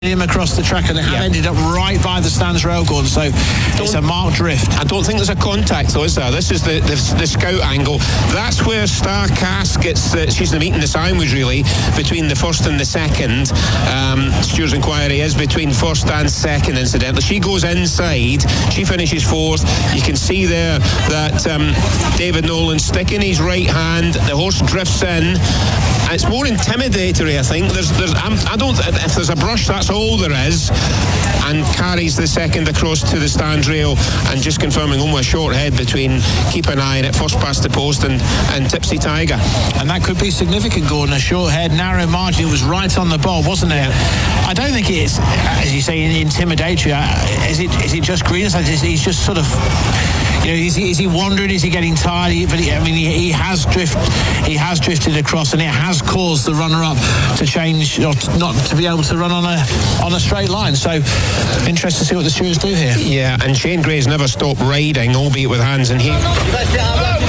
him across the track, and they have ended up right by the stands rail, Gordon, so it's a marked drift. I don't think there's a contact though, is there? This is the scout angle. That's where Star Cass gets she's the meeting the sandwich really between the first and the second. Stewart's inquiry is between first and second, incidentally. She goes inside, she finishes fourth. You can see there that David Nolan sticking his right hand, the horse drifts in. It's more intimidatory, I think. I don't. If there's a brush, that's all there is, and carries the second across to the stands rail, and just confirming only a short head between Keep an Eye at first past the post and Tipsy Tiger. And that could be significant, Gordon. A short head, narrow margin. It was right on the ball, wasn't it? I don't think it's, as you say, intimidatory. Is it just Green? He's just sort of. Is he wandering? Is he getting tired? He has drifted across, and it has caused the runner-up to change, or not to be able to run on a straight line. So, interested to see what the stewards do here. Yeah, and Shane Gray's never stopped riding, albeit with hands in heat.